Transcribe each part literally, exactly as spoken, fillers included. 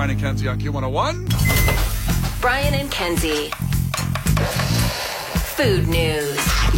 Brian and Kenzie on Q one oh one. Brian and Kenzie. Food news.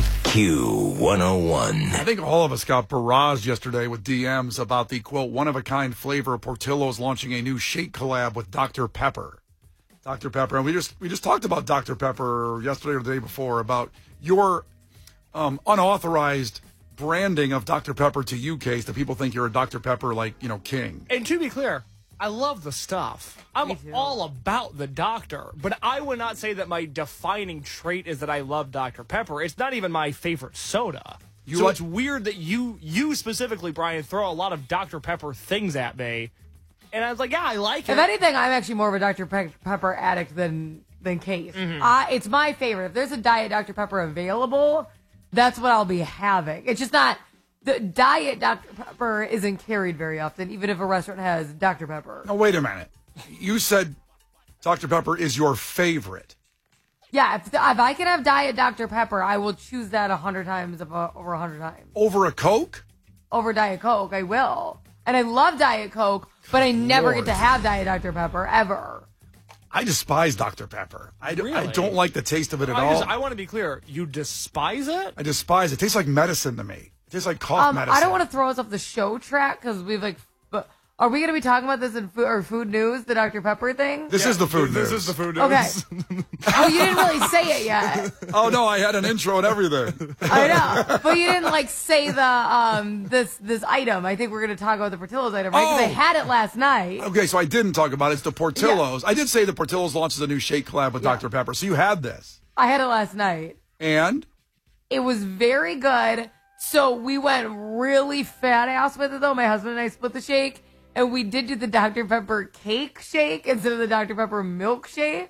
Q one oh one. I think all of us got barraged yesterday with D Ms about the, quote, one-of-a-kind flavor of Portillo's launching a new shake collab with Doctor Pepper. Doctor Pepper. And we just we just talked about Doctor Pepper yesterday or the day before about your um, unauthorized branding of Doctor Pepper to you, Case, that people think you're a Doctor Pepper, like, you know, king. And to be clear, I love the stuff. I'm all about the doctor, but I would not say that my defining trait is that I love Doctor Pepper. It's not even my favorite soda. You so like- it's weird that you, you specifically, Brian, throw a lot of Doctor Pepper things at me. And I was like, yeah, I like it. If anything, I'm actually more of a Doctor Pe- Pepper addict than, than Case. Mm-hmm. Uh, it's my favorite. If there's a Diet Doctor Pepper available, that's what I'll be having. It's just not... The Diet Doctor Pepper isn't carried very often, even if a restaurant has Doctor Pepper. Now, wait a minute. You said Doctor Pepper is your favorite. Yeah, if, if I can have Diet Doctor Pepper, I will choose that a hundred times, over a hundred times. Over a Coke? Over Diet Coke, I will. And I love Diet Coke, but I never Lord. get to have Diet Doctor Pepper, ever. I despise Doctor Pepper. I, do, really? I don't like the taste of it at I all. Just, I want to be clear. You despise it? I despise it. It tastes like medicine to me. It tastes like cough um, medicine. I don't want to throw us off the show track because we've like... But are we going to be talking about this in food, or food news, the Doctor Pepper thing? This yeah, is the food this news. This is the food news. Okay. Oh, you didn't really say it yet. Oh, no, I had an intro and everything. I know. But you didn't, like, say the um this this item. I think we're going to talk about the Portillo's item, right? Because Oh. I had it last night. Okay, so I didn't talk about it. It's the Portillo's. Yeah. I did say the Portillo's launches a new shake collab with yeah. Doctor Pepper. So you had this. I had it last night. And? It was very good. So we went really fat ass with it, though. My husband and I split the shake. And we did do the Doctor Pepper cake shake instead of the Doctor Pepper milkshake.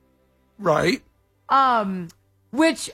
Right. Um, which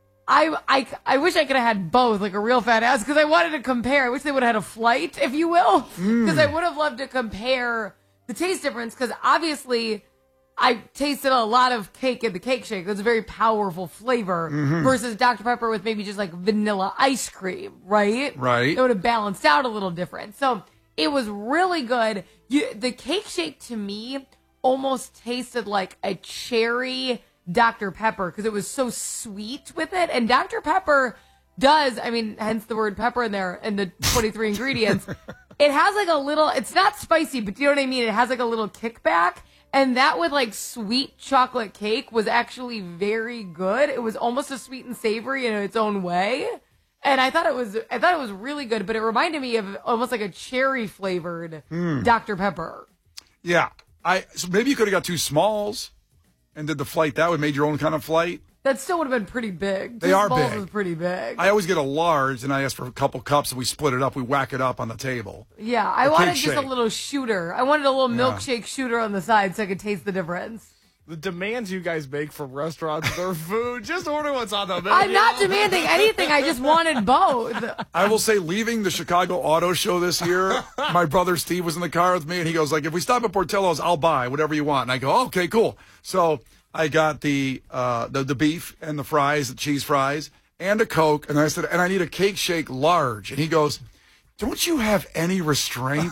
I, I, I wish I could have had both, like a real fat ass, because I wanted to compare. I wish they would have had a flight, if you will. Because mm. I would have loved to compare the taste difference, because obviously I tasted a lot of cake in the cake shake. It's a very powerful flavor mm-hmm. versus Doctor Pepper with maybe just like vanilla ice cream, right? Right. It would have balanced out a little different. So it was really good. You, the cake shake to me almost tasted like a cherry Doctor Pepper because it was so sweet with it. And Doctor Pepper does, I mean, hence the word pepper in there and the twenty-three ingredients. It has like a little, it's not spicy, but you know what I mean? It has like a little kickback. And that with like sweet chocolate cake was actually very good. It was almost a sweet and savory in its own way. And I thought it was, I thought it was really good, but it reminded me of almost like a cherry flavored mm. Doctor Pepper. Yeah. I, so maybe you could have got two smalls and did the flight that way, made your own kind of flight. That still would have been pretty big. They two are smalls big. Was pretty big. I always get a large, and I ask for a couple cups, and we split it up. We whack it up on the table. Yeah, I a wanted just shake. a little shooter. I wanted a little Yeah. milkshake shooter on the side so I could taste the difference. The demands you guys make from restaurants, their food, just order what's on the menu. I'm not demanding anything. I just wanted both. I will say, leaving the Chicago Auto Show this year, my brother Steve was in the car with me, and he goes, like, if we stop at Portillo's, I'll buy whatever you want. And I go, oh, okay, cool. So I got the, uh, the the beef and the fries, the cheese fries, and a Coke. And I said, and I need a cake shake large. And he goes, don't you have any restraint?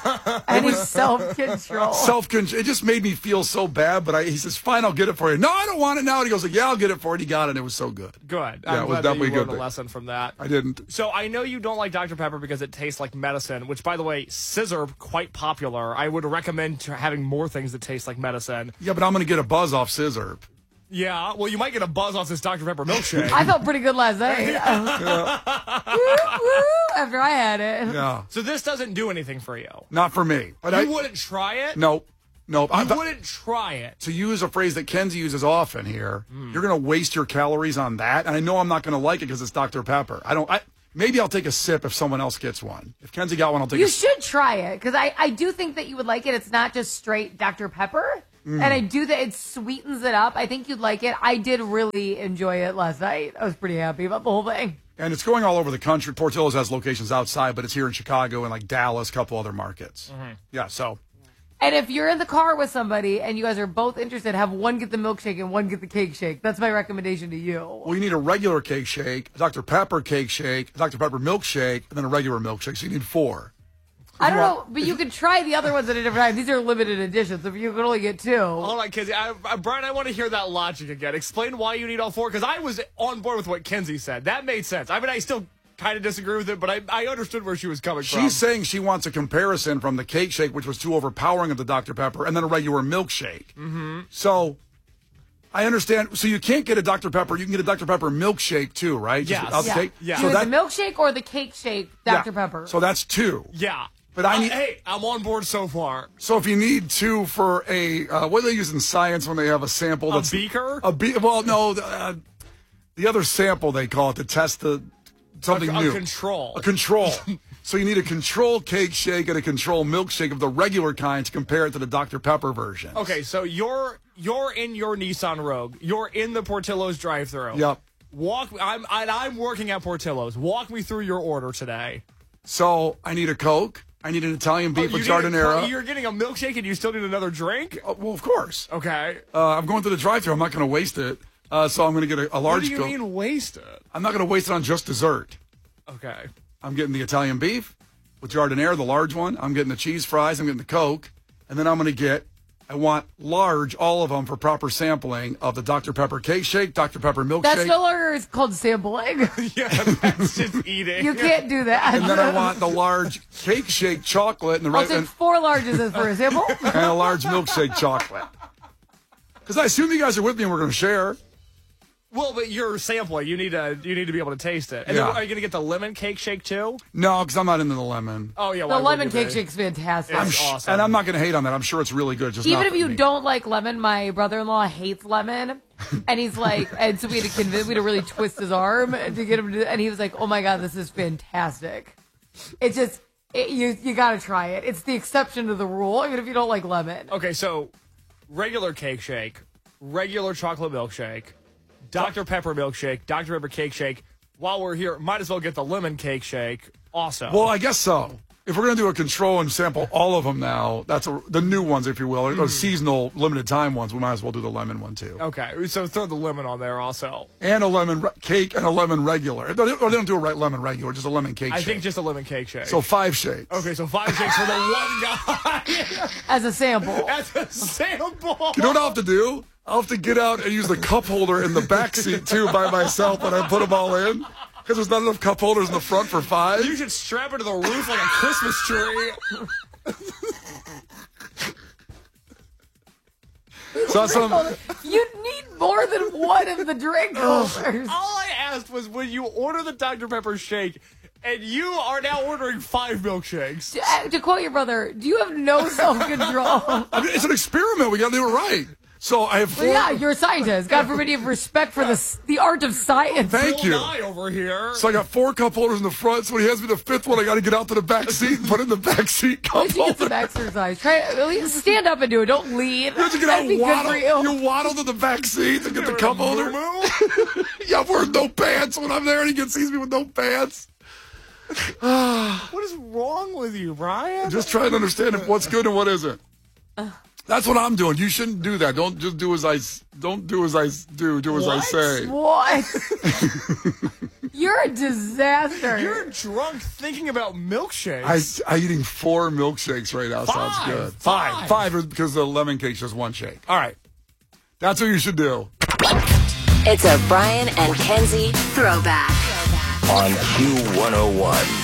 Any self-control? Self-control. It just made me feel so bad, but I, he says, fine, I'll get it for you. No, I don't want it now. And he goes, like, yeah, I'll get it for it. He got it, and it was so good. Good. Yeah, I'm it was glad definitely that you a good learned a thing. lesson from that. I didn't. So I know you don't like Doctor Pepper because it tastes like medicine, which, by the way, Scissor, quite popular. I would recommend having more things that taste like medicine. Yeah, but I'm going to get a buzz off Scissor. Yeah, well, you might get a buzz off this Doctor Pepper milkshake. I felt pretty good last night. Yeah. woo, woo, after I had it. Yeah. So this doesn't do anything for you? Not for me. But you I wouldn't try it? Nope. Nope. You I'm, wouldn't try it? To use a phrase that Kenzie uses often here, mm. you're going to waste your calories on that. And I know I'm not going to like it because it's Doctor Pepper. I don't... I, Maybe I'll take a sip if someone else gets one. If Kenzie got one, I'll take you a sip. You should try it, because I, I do think that you would like it. It's not just straight Doctor Pepper. Mm. And I do that it sweetens it up. I think you'd like it. I did really enjoy it last night. I was pretty happy about the whole thing. And it's going all over the country. Portillo's has locations outside, but it's here in Chicago and like Dallas, a couple other markets. Mm-hmm. Yeah, so... And if you're in the car with somebody and you guys are both interested, have one get the milkshake and one get the cake shake. That's my recommendation to you. Well, you need a regular cake shake, a Doctor Pepper cake shake, a Doctor Pepper milkshake, and then a regular milkshake. So you need four. I don't know, but you can try the other ones at a different time. These are limited editions, so you can only get two. Hold on, Kenzie. I, I, Brian, I want to hear that logic again. Explain why you need all four, because I was on board with what Kenzie said. That made sense. I mean, I still kind of disagree with it, but I, I understood where she was coming She's from. saying she wants a comparison from the cake shake, which was too overpowering of the Doctor Pepper, and then a regular milkshake. Mm-hmm. So I understand. So you can't get a Doctor Pepper. You can get a Doctor Pepper milkshake too, right? Yes. Just without the Yeah. cake? Yeah. So So that, the milkshake or the cake shake, Doctor yeah. Pepper. So that's two. Yeah. But I Uh, need- hey, I'm on board so far. So if you need two for a, uh, what do they use in science when they have a sample? A That's beaker? A be- Well, no, the, uh, the other sample they call it to test the something A- a new. control. A control. So you need a control cake shake and a control milkshake of the regular kind to compare it to the Doctor Pepper version. Okay, so you're you're in your Nissan Rogue. You're in the Portillo's drive-thru. Yep. Walk. I'm and I'm working at Portillo's. Walk me through your order today. So I need a Coke. I need an Italian beef Oh, with you need a- giardiniera. You're getting a milkshake and you still need another drink? Uh, well, of course. Okay. Uh, I'm going to the drive-thru. I'm not going to waste it. Uh, so I'm going to get a, a What large do you Coke. mean wasted? I'm not going to waste it on just dessert. Okay. I'm getting the Italian beef with giardiniera, the large one. I'm getting the cheese fries. I'm getting the Coke. And then I'm going to get, I want large, all of them for proper sampling of the Doctor Pepper cake shake, Doctor Pepper milkshake. That's no longer called sampling. Yeah, that's just eating. You can't do that. and then I want the large cake shake chocolate and the I'll rest, take and, four larges as for a sample. and a large milkshake chocolate. Because I assume you guys are with me and we're going to share. Well, but you're sampling. You need to you need to be able to taste it. And Yeah. then, are you going to get the lemon cake shake too? No, because I'm not into the lemon. Oh yeah, The why lemon wouldn't you cake be? shake's fantastic. I'm Sh- awesome. And I'm not going to hate on that. I'm sure it's really good. Just Even not if for you me. don't like lemon, my brother-in-law hates lemon, and he's like, and so we had to convince, we had to really twist his arm to get him to, and he was like, "Oh my god, this is fantastic." It's just it, you you got to try it. It's the exception to the rule, even if you don't like lemon. Okay, so regular cake shake, regular chocolate milkshake, Doctor Pepper milkshake, Doctor Pepper cake shake. While we're here, might as well get the lemon cake shake also. Well, I guess so. If we're going to do a control and sample all of them now, that's a, the new ones, if you will, or Mm. seasonal, limited time ones, we might as well do the lemon one too. Okay, so throw the lemon on there also. And a lemon re- cake and a lemon regular. Or they or they don't do a right lemon regular, just a lemon cake I shake. think just a lemon cake shake. So five shakes. Okay, so five shakes for the one guy. As a sample. That's a sample. You know what I'll have to do? I'll have to get out and use the cup holder in the back seat too by myself when I put them all in. Because there's not enough cup holders in the front for five. You should strap it to the roof like a Christmas tree. So that's some, You need more than one of the drink holders. All I asked was when you order the Doctor Pepper shake, and you are now ordering five milkshakes. To, uh, to quote your brother, do you have no self-control? I mean, it's an experiment. We got to do it right. So I have four. Well, yeah, you're a scientist. God forbid you have respect for the s- the art of science. Thank Bill you. Nye over here. So I got four cup holders in the front. So when he hands me the fifth one, I got to get out to the back seat and put in the back seat At cup least you get some holder. exercise. Try at least stand up and do it. Don't lean. You have to get That'd out be and good waddle. for you. You waddle to the back seat to get the You're cup a holder. moo-moo? Yeah, I'm wearing no pants when I'm there, and he gets sees me with no pants. What is wrong with you, Brian? Just trying to understand if what's good and what isn't. That's what I'm doing. You shouldn't do that. Don't just do as I s- don't do as I s- do. Do as I What? say. What? You're a disaster. You're drunk thinking about milkshakes. I, I'm eating four milkshakes right now. Sounds Five. good. Five. Five. Five is because the lemon cake's just one shake. All right. That's what you should do. It's a Brian and Kenzie throwback. On Q one oh one.